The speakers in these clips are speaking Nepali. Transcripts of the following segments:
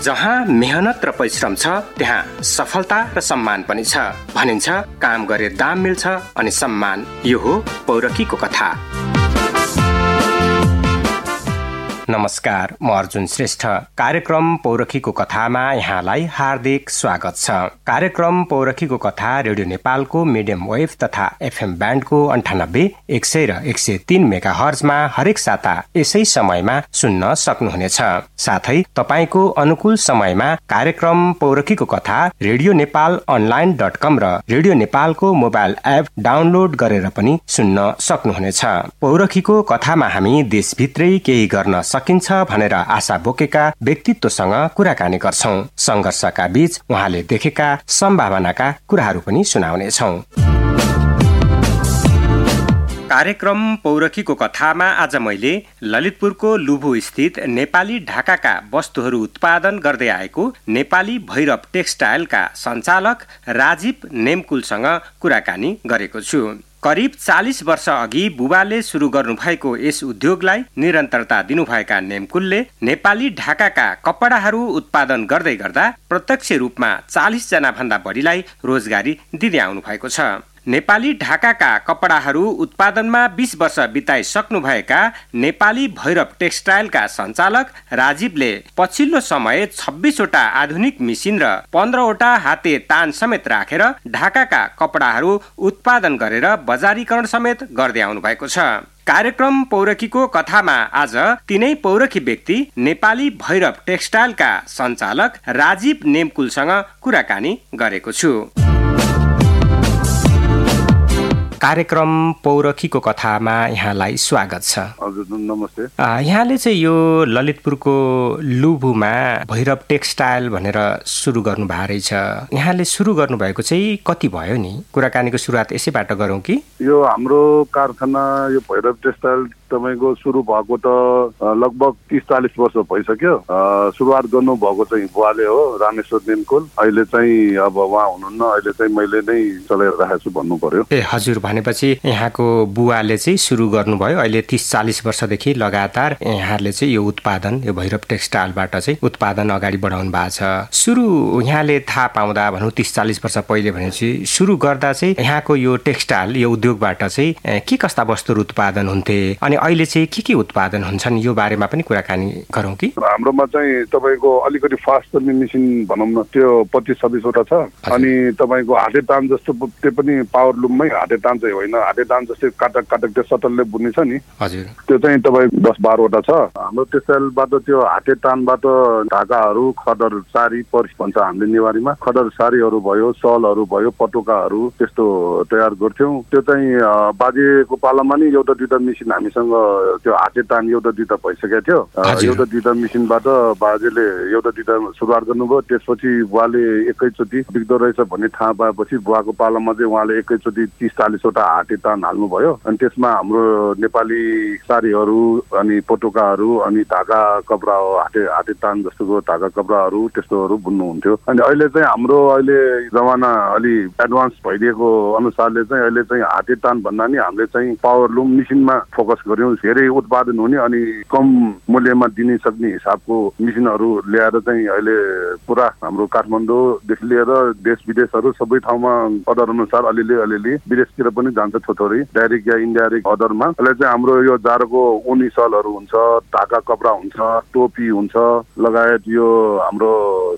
जहाँ मेहनत र परिश्रम छ त्यहाँ सफलता र सम्मान पनि छ। भनिन्छ काम गरे दाम मिल्छ अनि सम्मान। यो हो पौरखीको कथा। नमस्कार, म अर्जुन श्रेष्ठ। कार्यक्रम पौरखीको कथामा यहाँलाई हार्दिक स्वागत छ। कार्यक्रम पौरखीको कथा रेडियो नेपालको मिडियम वेभ तथा एफएम ब्यान्डको 98, 100 र 103 मेगा हर्जमा हरेक साता यसै समयमा सुन्न सक्नुहुनेछ। साथै तपाईको अनुकूल समयमा कार्यक्रम पौरखीको कथा रेडियो नेपाल online.com र रेडियो नेपालको मोबाइल एप डाउनलोड गरेर पनि सुन्न सक्नुहुनेछ। पौरखीको कथामा हामी देशभित्रै केही गर्न सकिन्छ भनेर आशा बोकेका व्यक्तित्वसँग कुराकानी गर्छौं। संघर्षका बीच उहाँले देखेका सम्भावनाका कुराहरू पनि सुनाउनेछौं। कार्यक्रम पौरखीको कथामा आज मैले ललितपुरको लुभु स्थित नेपाली ढाकाका वस्तुहरू उत्पादन गर्दै आएको नेपाली भैरव टेक्सटाइलका सञ्चालक राजीव नेमकुलसँग कुराकानी गरेको छु। करिब 40 वर्ष अघि बुबाले सुरु गर्नुभएको यस उद्योगलाई निरन्तरता दिनुभएका नेमकुलले नेपाली ढाकाका कपडाहरू उत्पादन गर्दै गर्दा प्रत्यक्ष रूपमा 40 जना भन्दा बढीलाई रोजगारी दिँदै आउनु भएको छ। नेपाली ढाकाका कपडाहरू उत्पादनमा 20 वर्ष बिताइसक्नुभएका नेपाली भैरव टेक्सटाइलका सञ्चालक राजीवले पछिल्लो समय 26 वटा आधुनिक मिसिन र 15 वटा हाते तान समेत राखेर ढाकाका कपडाहरू उत्पादन गरेर बजारीकरण समेत गर्दै आउनु भएको छ। कार्यक्रम पौरखीको कथामा आज तीनै पौरखी व्यक्ति नेपाली भैरव टेक्सटाइलका सञ्चालक राजीव नेमकुलसँग कुराकानी गरेको छु। कार्यक्रम पौरखीको कथामा यहाँलाई स्वागत छ। हजुर नमस्ते। यहाँले चाहिँ यो ललितपुरको लुभुमा भैरव टेक्सटाइल भनेर सुरु गर्नु भएको रहेछ। यहाँले सुरु गर्नुभएको चाहिँ कति भयो नि? कुराकानीको सुरुवात यसैबाट गरौँ कि? यो हाम्रो कारखाना यो भैरव टेक्सटाइल तपाईको सुरु भएको त लगभग 30-40 वर्ष भइसक्यो। सुरुवात गर्नुभएको चाहिँ बुवाले हो, रामेश्वर नेमकुल। अहिले चाहिँ अब उहाँ हुनुहुन्न, अहिले चाहिँ मैले नै चलाइरहेको छु भन्नु पर्यो। ए हजुर, भनेपछि यहाँको बुवाले चाहिँ सुरु गर्नुभयो। अहिले 30-40 वर्षदेखि लगातार यहाँले चाहिँ यो उत्पादन, यो भैरव टेक्सटाइलबाट चाहिँ उत्पादन अगाडि बढाउनु भएको छ। सुरु यहाँले थाहा पाउँदा भनौँ 30-40 वर्ष पहिले भनेपछि सुरु गर्दा चाहिँ यहाँको यो टेक्सटाइल, यो उद्योगबाट चाहिँ के कस्ता वस्तुहरू उत्पादन हुन्थे अनि अहिले चाहिँ के उत्पादन हुन्छन्, यो बारेमा पनि कुराकानी गरौँ कि? हाम्रोमा चाहिँ तपाईँको अलिकति फास्ट चल्ने मेसिन भनौँ न, त्यो 25-26 वटा छ। अनि तपाईँको हाते तान जस्तो त्यो पनि पावर लुममै, हाते तान चाहिँ होइन, हाते तान जस्तै काटक त्यो सटलले बुन्ने छ नि, हजुर, त्यो चाहिँ तपाईँको 10-12 वटा छ। हाम्रो टेक्सटाइलबाट त्यो हाते तानबाट ढाकाहरू, खदर साडी भन्छ हामीले नेवारीमा, खदर साडीहरू भयो, सलहरू भयो, पटुकाहरू त्यस्तो तयार गर्थ्यौँ। त्यो चाहिँ बाजेको पालामा नि एउटा दुईटा मेसिन हामीसँग त्यो हाते तान एउटा दुईटा भइसकेको थियो। एउटा दुईटा मेसिनबाट बाजेले एउटा दुईटा सुरुवात गर्नुभयो। त्यसपछि बुवाले एकैचोटि बिग्दो रहेछ भन्ने थाहा पाएपछि बुवाको पालामा चाहिँ उहाँले एकैचोटि 30-40 वटा हाते तान हाल्नुभयो। अनि त्यसमा हाम्रो नेपाली साडीहरू अनि पटुकाहरू अनि ढाका कपडा, हाते तान जस्तोको ढाका कपडाहरू त्यस्तोहरू बुन्नुहुन्थ्यो। अनि अहिले चाहिँ हाम्रो अहिले जमाना अलि एडभान्स भइदिएको अनुसारले चाहिँ अहिले चाहिँ हाते तान भन्दा नि हामीले चाहिँ पावर लुम मेसिनमा फोकस गर्यौँ। धेरै उत्पादन हुने अनि कम मूल्यमा दिन सक्ने हिसाबको मेसिनहरू ल्याएर चाहिँ अहिले पुरा हाम्रो काठमाडौँदेखि लिएर देश विदेशहरू सबै ठाउँमा अर्डर अनुसार अलिअलि विदेशतिर पनि जान्छ, थोरै डाइरेक्ट या इन्डाइरेक्ट अर्डरमा। अहिले चाहिँ हाम्रो यो जाडोको ऊनी सलहरू हुन्छ, ढाका कपडा हुन्छ, टोपी हुन्छ, लगायत यो हाम्रो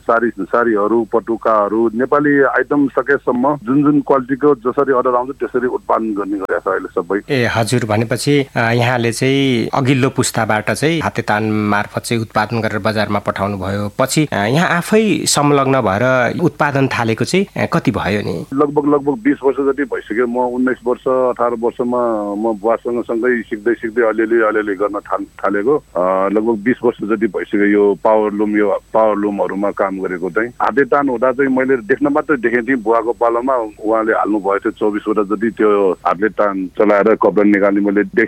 साडीहरू, पटुकाहरू, नेपाली आइटम सकेसम्म जुन क्वालिटीको जसरी अर्डर आउँछ त्यसरी उत्पादन गर्ने गरेको छ अहिले सबै। ए हजुर, भनेपछि यहाँले चाहिँ अघिल्लो पुस्ताबाट चाहिँ हाते तान मार्फत चाहिँ उत्पादन गरेर बजारमा पठाउनु भयो। पछि यहाँ आफै संलग्न भएर उत्पादन थालेको चाहिँ कति भयो नि? लगभग 20 वर्ष जति भइसक्यो। म 19 वर्ष 18 वर्षमा म बुवासँग सँगै सिक्दै अलिअलि गर्न थालेको। लगभग 20 वर्ष जति भइसक्यो यो पावर लुमहरूमा काम गरेको। चाहिँ हाते तान हुँदा चाहिँ मैले देख्न मात्रै देखेँ थिएँ। बुवाको पालामा उहाँले हाल्नु भएको थियो 24 वटा जति त्यो हातले तान चलाएर कपडा निकाल्ने मैले देखेँ। तर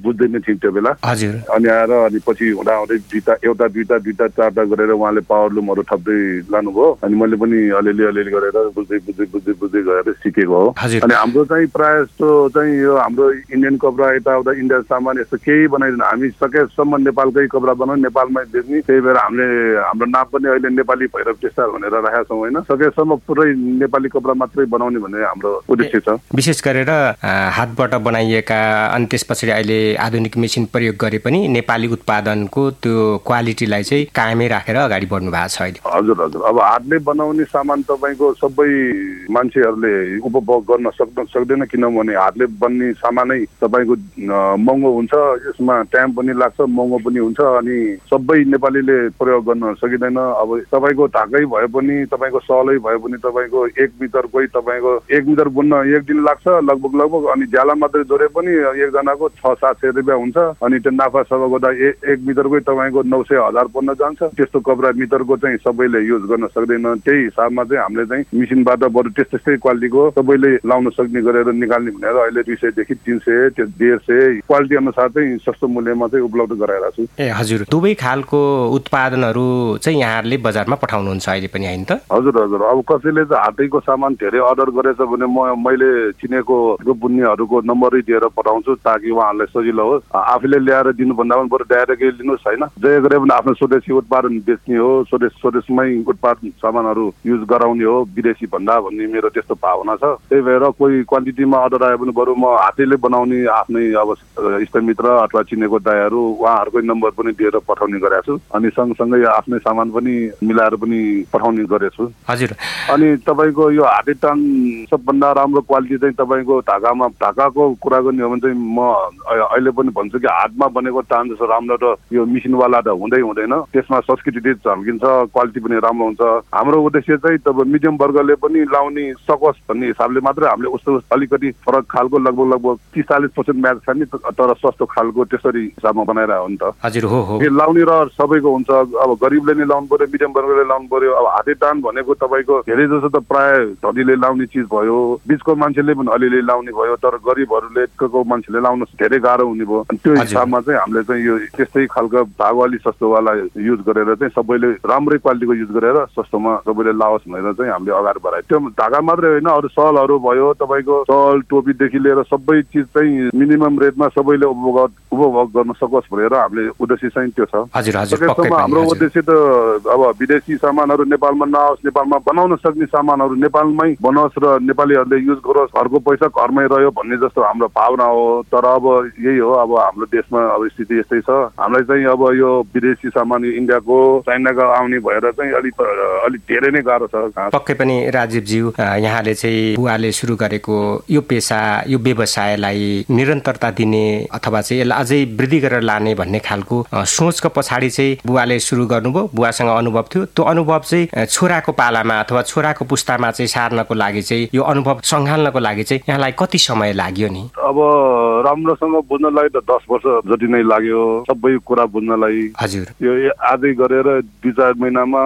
बुझ्दैन थिएँ त्यो बेला। हजुर। अनि आएर अनि पछि हुँदाहुँदै एउटा दुईटा चारवटा गरेर उहाँले पावर लुमहरू थप्दै लानुभयो। अनि मैले पनि अलिअलि गरेर बुझ्दै गएर सिकेको हो। अनि हाम्रो चाहिँ प्रायः जस्तो चाहिँ यो हाम्रो इन्डियन कपडा यताउता इन्डिया सामान यस्तो केही बनाइदिन। हामी सकेसम्म नेपालकै कपडा बनाउँ, नेपालमै बेच्ने। त्यही भएर हामीले हाम्रो नाम पनि अहिले नेपाली भैरव टेक्सटाइल भनेर राखेका छौँ होइन। सकेसम्म पुरै नेपाली कपडा मात्रै बनाउने भन्ने हाम्रो उद्देश्य छ। विशेष गरेर हातबाट बनाइएका अनि त्यस पछाडि अहिले आधुनिक मेसिन प्रयोग गरे पनि नेपाली उत्पादनको त्यो क्वालिटीलाई चाहिँ कायमै राखेर अगाडि बढ्नु भएको छ अहिले। हजुर हजुर। अब हातले बनाउने सामान तपाईँको सबै मान्छेहरूले उपभोग गर्न सक्दैन, किनभने हातले बन्ने सामानै तपाईँको महँगो हुन्छ, यसमा टाइम पनि लाग्छ, महँगो पनि हुन्छ। अनि सबै नेपालीले प्रयोग गर्न सकिँदैन। अब तपाईँको ढाकै भए पनि तपाईँको सलै भए पनि तपाईँको 1 मिटरकै तपाईँको 1 मिटर बुन्न 1 दिन लाग्छ लगभग। अनि ज्याला मात्रै जोडे पनि एकजनाको 600-700 रुपियाँ हुन्छ। अनि त्यो नाफा सफा गर्दा 1 मिटरकै तपाईँको 900-1000 पर्न जान्छ। त्यस्तो कपडा मिटरको चाहिँ सबैले युज गर्न सक्दैन। त्यही हिसाबमा चाहिँ हामीले चाहिँ मेसिनबाट बरु त्यस्तै क्वालिटीको सबैले लाउन सक्ने गरेर निकाल्ने भनेर अहिले 200 देखि 300 त्यो 150 क्वालिटी अनुसार चाहिँ सस्तो मूल्यमा चाहिँ उपलब्ध गराइरहेको छु। ए हजुर। दुवै खालको उत्पादनहरू चाहिँ यहाँहरूले बजारमा पठाउनुहुन्छ अहिले पनि हैन त? हजुर हजुर। अब कसैले चाहिँ हातैको सामान धेरै अर्डर गरेछ भने मैले चिनेको बुन्नेहरूको नम्बरै दिएर पठाउँछु ताकि उहाँहरूलाई सजिलो होस्। आफूले ल्याएर दिनुभन्दा पनि बरु डाइरेक्टै लिनुहोस् होइन। जे गरे पनि आफ्नो स्वदेशी उत्पादन बेच्ने हो, स्वदेशमै उत्पादन सामानहरू युज गराउने हो विदेशी भन्दा भन्ने मेरो त्यस्तो भावना छ। त्यही भएर कोही क्वान्टिटीमा अर्डर आयो भने बरु म हातैले बनाउने आफ्नै अब इष्टमित्र अथवा चिनेको दाइहरू उहाँहरूकै नम्बर पनि दिएर पठाउने गरेको छु। अनि सँगसँगै आफ्नै सामान पनि मिलाएर पनि पठाउने गरेको छु। हजुर। अनि तपाईँको यो हाते टान सबभन्दा राम्रो क्वालिटी चाहिँ तपाईँको ढाकाको कुरा गर्ने हो भने चाहिँ म अहिले पनि भन्छु कि हातमा बनेको टान जस्तो राम्रो त यो मेसिनवाला त हुँदैन। त्यसमा संस्कृति झल्किन्छ, क्वालिटी पनि राम्रो हुन्छ। हाम्रो उद्देश्य चाहिँ तपाईँ मिडियम वर्गले पनि लाउने सकोस् भन्ने हिसाबले मात्रै हामीले उस्तो अलिकति फरक खालको लगभग 30-40% म्याच छ नि, तर सस्तो खालको त्यसरी हिसाबमा बनाइरहेको हो नि त। हजुर। हो। लाउने र सबैको हुन्छ। अब गरिबले नै लाउनु पर्यो, मिडियम वर्गले लाउनु पर्यो। अब हाते टान भनेको तपाईँको धेरै जस्तो त प्राय धनीले लाउने चिज भयो, बिचको मान्छेले पनि अलिअलि लाउने भयो, तर गरिबहरूले मान्छेले लाउन धेरै गाह्रो हुने भयो। अनि त्यो हिसाबमा चाहिँ हामीले चाहिँ यो त्यस्तै खालको धागोवाली सस्तोवाला युज गरेर चाहिँ सबैले राम्रै क्वालिटीको युज गरेर सस्तोमा सबैले लाओस् भनेर चाहिँ हामीले अगाडि बढायो। त्यो धागा मात्रै होइन, अरू सलहरू भयो, तपाईँको सल टोपीदेखि लिएर सबै चिज चाहिँ मिनिमम रेटमा सबैले उपभोग गर्न सकोस् भनेर हामीले उद्देश्य चाहिँ त्यो छ। सकेसम्म हाम्रो उद्देश्य त अब विदेशी सामानहरू नेपालमा नआओस्, नेपालमा बनाउन सक्ने सामानहरू नेपालमै बनोस् र नेपालीहरूले युज गरोस्, घरको पैसा घरमै रह्यो भन्ने जस्तो हाम्रो भावना हो। तर अब यही हो, अब हाम्रो देशमा अब स्थिति यस्तै छ। हामीलाई चाहिँ अब यो विदेशी सामान इन्डियाको चाइनाको आउने भएर चाहिँ अलिक धेरै नै गाह्रो छ। पक्कै पनि राजीवज्यू, यहाँले चाहिँ बुवाले सुरु गरेको यो पेसा, यो व्यवसायलाई निरन्तरता दिने अथवा चाहिँ यसलाई अझै वृद्धि गरेर लाने भन्ने खालको सोचको पछाडि चाहिँ बुवाले सुरु गर्नुभयो, बुवासँग अनुभव थियो। त्यो अनुभव चाहिँ छोराको पालामा अथवा छोराको पुस्तामा चाहिँ सार्नको लागि चाहिँ यो अनुभव सँगाल्नको लागि चाहिँ यहाँलाई कति समय लाग्यो नि? अब राम्रोसँग बुझ्नलाई त 10 वर्ष जति नै लाग्यो सबै कुरा बुझ्नलाई। हजुर। यो आजै गरेर 2-4 महिनामा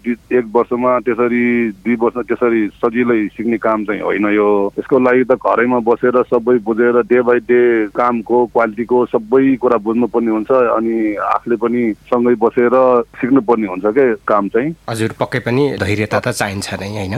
1 वर्षमा त्यसरी 2 वर्ष त्यसरी सजिलै सिक्ने काम चाहिँ होइन। यो यसको लागि त घरैमा बसेर सबै बुझेर डे बाई डे कामको क्वालिटीको सबै कुरा बुझ्नुपर्ने हुन्छ। अनि आफूले पनि सँगै बसेर सिक्नुपर्ने हुन्छ के काम चाहिँ। हजुर। पक्कै पनि धैर्यता त चाहिन्छ नै हैन?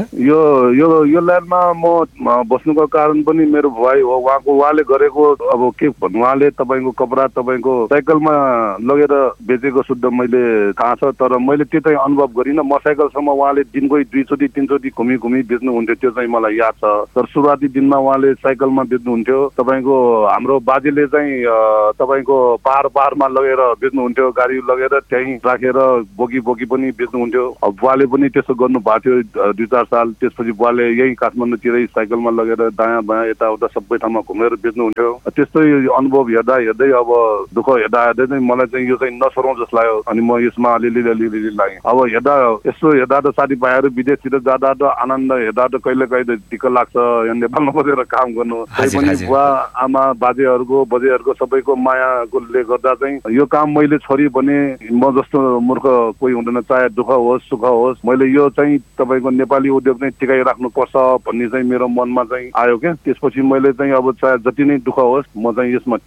यो लाइनमा म बस्नुको कारण पनि मेरो भाइ हो, उहाँले गरेको अब के भन्नु, उहाँले तपाईँको कपडा तपाईँको साइकलमा लगेर बेचेको शुद्ध मैले थाहा छ। तर मैले त्यो चाहिँ अनुभव गरिनँ। मोटरसाइकलसम्म उहाँले दिनकै 2-3 घुमी बेच्नुहुन्थ्यो, त्यो चाहिँ मलाई याद छ। तर सुरुवाती दिनमा उहाँले साइकलमा बेच्नुहुन्थ्यो। तपाईँको हाम्रो बाजेले चाहिँ तपाईँको पाहाडमा लगेर बेच्नुहुन्थ्यो, गाडी लगेर त्यहीँ राखेर बोकी पनि बेच्नुहुन्थ्यो। अब बुवाले पनि त्यसो गर्नु भएको थियो 2-4 साल। त्यसपछि बुवाले यही काठमाडौँतिरै साइकलमा लगेर दायाँ बायाँ यताउता सबै ठाउँमा घुमेर बेच्नुहुन्थ्यो। त्यस्तै अनुभव हेर्दै अब दुःख हेर्दै चाहिँ मलाई चाहिँ यो चाहिँ नसरौँ जस्तो लाग्यो। अनि म यसमा अलिअलि लागेँ। अब यसो हेर्दा त साथीभाइहरू विदेशतिर जाँदा त आनन्द हेर्दा त कहिले दिक्क लाग्छ यहाँ नेपालमा बसेर काम गर्नु। त्यही पनि बुवा आमा बजेहरूको सबैको मायाले गर्दा चाहिँ यो काम मैले छोडी भने म जस्तो मूर्ख कोही हुँदैन, चाहे दुःख होस् सुख होस्। मैले यो चाहिँ तपाईँको नेपाली उद्योग नै टिकाइराख्नुपर्छ भन्ने चाहिँ मेरो मनमा चाहिँ आयो क्या। त्यसपछि मैले चाहिँ अब चाहे जति नै दुःख होस् म चाहिँ यसमा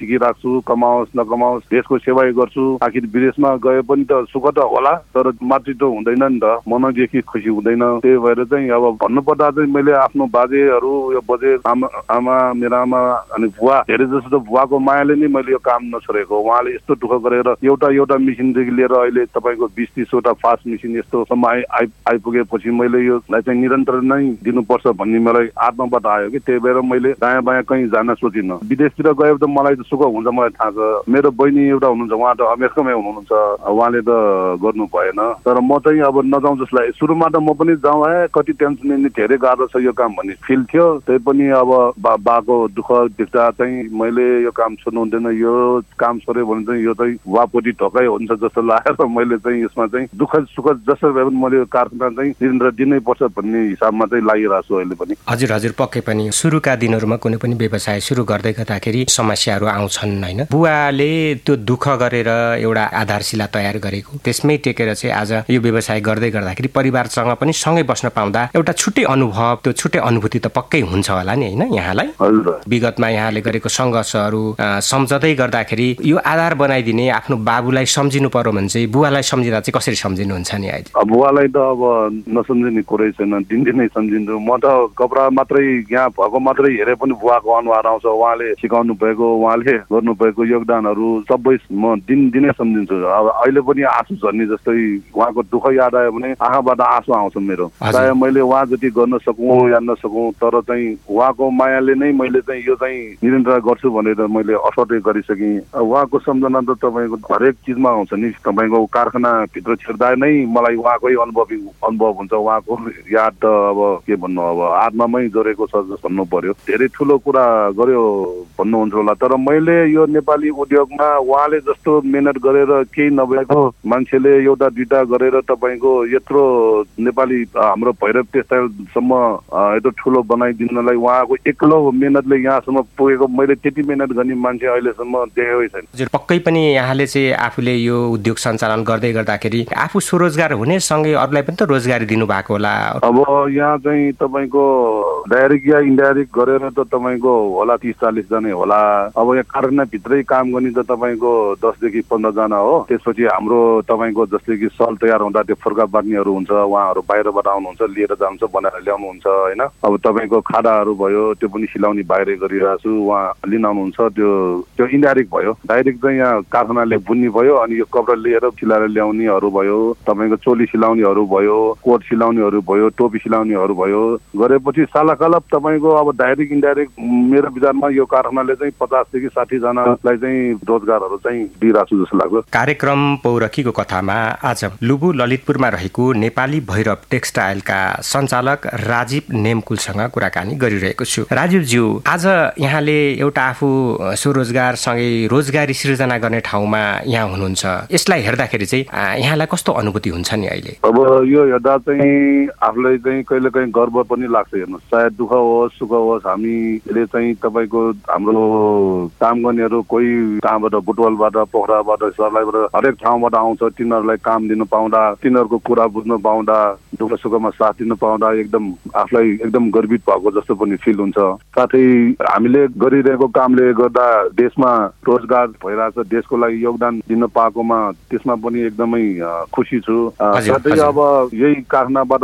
ठिकै राख्छु, कमाओस् नकमाओस् देशको सेवा गर्छु। आखिर विदेशमा गए पनि त सुख त होला, तर मातृत्व हुँदैन नि त, मनदेखि खुसी हुँदैन। त्यही भएर चाहिँ अब भन्नुपर्दा चाहिँ मैले आफ्नो बाजेहरू, यो बजे आमा मेरो आमा अनि बुवा, धेरै जस्तो त बुवाको मायाले नै मैले यो काम नछोडेको। उहाँले यस्तो दुःख गरेर एउटा मिसिनदेखि लिएर अहिले तपाईँको 20-30 वटा फास्ट मिसिन यस्तोसम्म आइपुगेपछि मैले योलाई चाहिँ निरन्तर नै दिनुपर्छ भन्ने मलाई आत्माबाट आयो कि। त्यही भएर मैले दायाँ बायाँ कहीँ जान सोचिनँ। विदेशतिर गए त मलाई त सुख हुन्छ, मलाई थाहा छ। मेरो बहिनी एउटा हुनुहुन्छ, उहाँ त अमेरिकामै हुनुहुन्छ, उहाँले त गर्नु भएन। तर म चाहिँ अब नजाउँ जस्तो लाग्यो। सुरुमा त म पनि जाउँ कति टेन्सन लिने, धेरै गाह्रो छ यो काम भन्ने फिल थियो। त्यही पनि अब बाको दुःख देख्दा चाहिँ मैले यो काम छोड्नु हुँदैन, यो काम छोड्यो भने चाहिँ यो चाहिँ वापट्टि ढोकाइ हुन्छ जस्तो लागेर मैले चाहिँ यसमा चाहिँ दुःख सुख जसरी भए पनि मैले कारखाना चाहिँ निरन्तर दिनै पर्छ भन्ने हिसाबमा चाहिँ लागिरहेको छु अहिले पनि। हजुर पक्कै पनि सुरुका दिनहरूमा कुनै पनि व्यवसाय सुरु गर्दै गर्दाखेरि समस्याहरू आउँछन् हैन। बुवाले त्यो दुःख गरेर एउटा आधारशिला तयार गरेको, त्यसमै टेकेर चाहिँ आज यो व्यवसाय गर्दै गर्दाखेरि परिवारसँग पनि सँगै बस्न पाउँदा एउटा छुट्टै अनुभव, त्यो छुट्टै अनुभूति त पक्कै हुन्छ होला नि हैन यहाँलाई। विगतमा यहाँले गरेको सङ्घर्षहरू सम्झँदै गर्दाखेरि यो आधार बनाइदिने आफ्नो बाबुलाई सम्झिनु पर्यो भने चाहिँ बुवालाई सम्झिँदा चाहिँ कसरी सम्झिनुहुन्छ नि अहिले? बुवालाई त अब नसम्झिने कुरै छैन, दिनदिनै सम्झिन्छु। म त कपडा मात्रै यहाँ भएको मात्रै हेरे पनि बुवाको अनुहार आउँछ। उहाँले सिकाउनु भएको, उहाँले गर्नुभएको योगदानहरू सबै म दिनदिनै सम्झिन्छु। अब अहिले पनि आँसु झर्ने जस्तै उहाँको दुःख याद आयो भने आँखाबाट आँसु आउँछ मेरो। चाहे मैले उहाँ जति गर्न सकौँ या नसकौँ, तर चाहिँ उहाँको मायाले नै मैले चाहिँ यो चाहिँ निरन्तर गर्छु भनेर मैले असटै गरिसकेँ। उहाँको सम्झना त तपाईँको हरेक चिजमा आउँछ नि। तपाईँको कारखानाभित्र छिर्दा नै मलाई उहाँकै अनुभव हुन्छ। उहाँको याद त अब के भन्नु, अब आत्मामै जोडेको छ जस्तो भन्नु पर्यो। धेरै ठुलो कुरा गर्यो भन्नुहुन्छ होला, तर मैले यो नेपाली उद्योगमा उहाँले जस्तो मेहनत गरेर केही नभएको मान्छेले एउटा दुईटा गरेर तपाईँको यत्रो नेपाली हाम्रो भैरव टेक्सटाइलसम्म यत्रो ठुलो बनाइदिनलाई उहाँको एक्लो मेहनतले यहाँसम्म पुगेको मैले त्यति मेहनत गर्ने मान्छे अहिलेसम्म देखेकै छैन। हजुर पक्कै पनि यहाँले चाहिँ आफूले यो उद्योग सञ्चालन गर्दै गर्दाखेरि आफू स्वरोजगार हुने सँगै अरूलाई पनि त रोजगारी दिनुभएको होला। अब यहाँ चाहिँ तपाईँको डाइरेक्ट या इन्डाइरेक्ट गरेर त तपाईँको होला 30-40 जना होला। अब यहाँ कारखानाभित्रै काम गर्ने त तपाईँको 10 देखि 15 जना हो। त्यसपछि हाम्रो तपाईँको जस्तै कि सल तयार हुँदा त्यो फुर्का बाँध्नेहरू हुन्छ, उहाँहरू बाहिरबाट आउनुहुन्छ, लिएर जानुहुन्छ, बनाएर ल्याउनुहुन्छ होइन। अब तपाईँको खाडाहरू भयो, त्यो पनि सिलाउने बाहिरै गरिरहेको छु, उहाँ लिन आउनुहुन्छ। त्यो इन्डाइरेक्ट भयो। डाइरेक्ट चाहिँ यहाँ कारखानाले बुन्ने भयो, अनि यो कपडा लिएर सिलाएर ल्याउनेहरू भयो, तपाईँको चोली सिलाउनेहरू भयो, कोट सिलाउनेहरू भयो, टोपी सिलाउनेहरू भयो। गरेपछि सालाकालप तपाईँको अब डाइरेक्ट इन्डाइरेक्ट मेरो विचारमा यो कारखानाले चाहिँ 50 देखि 60 जनालाई चाहिँ रोजगारहरू चाहिँ दिइरहेको छु जस्तो लाग्छ। कार्यक्रम पौरखीको कथामा आज लुबु ललितपुरमा रहेको नेपाली भैरव टेक्सटाइलका सञ्चालक राजीव नेमकुलसँग कुराकानी गरिरहेको छु। राजीवज्यू, आज यहाँले एउटा आफू स्वरोजगारसँगै रोजगारी सृजना गर्ने ठाउँमा यहाँ हुनुहुन्छ, यसलाई हेर्दाखेरि चाहिँ यहाँलाई कस्तो अनुभूति हुन्छ नि अहिले? अब यो हेर्दा चाहिँ आफूलाई चाहिँ कहिले कहीँ गर्व पनि लाग्छ। हेर्नुहोस्, चाहे दुःख होस् सुख होस्, हामीले चाहिँ तपाईँको हाम्रो काम गर्नेहरू कोही कहाँबाट बुटवलबाट पोखराबाट सर्लाईबाट हरेक ठाउँबाट आउँछ। तिनीहरूलाई काम दिन पाउँदा, तिनीहरूको कुरा बुझ्न पाउँदा, दुःख सुखमा साथ दिन पाउँदा एकदम आफूलाई एकदम गर्वित भएको जस्तो पनि फिल हुन्छ। साथै हामीले गरिरहेको कामले गर्दा देशमा रोजगार भइरहेछ, देशको लागि योगदान दिन पाएकोमा त्यसमा पनि एकदमै खुसी छु। साथै अब यही कारखानाबाट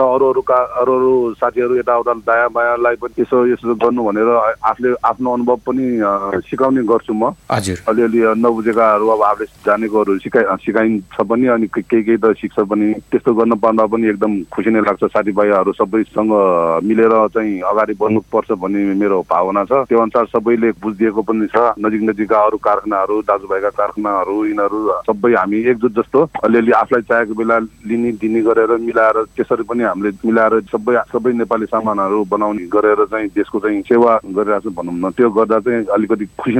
अरू साथीहरू यताउता दायाँ बायाँलाई पनि यसो गर्नु भनेर आफूले आफ्नो अनुभव पनि सिकाउने गर्छु म। अलिअलि नबुझेकाहरू अब आफूले जानेकोहरू सिकाइन्छ पनि, अनि केही त सिक्छ पनि। त्यस्तो गर्न पाउँदा पनि एकदम खुसी नै लाग्छ। साथीभाइहरू सबैसँग मिलेर चाहिँ अगाडि बढ्नुपर्छ भन्ने मेरो भावना छ। त्यो अनुसार सबैले बुझिदिएको पनि छ। नजिकका अरू कारखानाहरू, दाजुभाइका कारखानाहरू, यिनीहरू सबै हामी एकजुट जस्तो अलिअलि आफूलाई चाहेको बेला लिने दिने गरेर मिलाएर त्यसरी पनि हामीले मिलाएर सबै नेपाली सामानहरू बनाउने गरेर चाहिँ देशको चाहिँ सेवा गरिरहेको छ भनौँ न। त्यो गर्दा चाहिँ अलिकति खुसी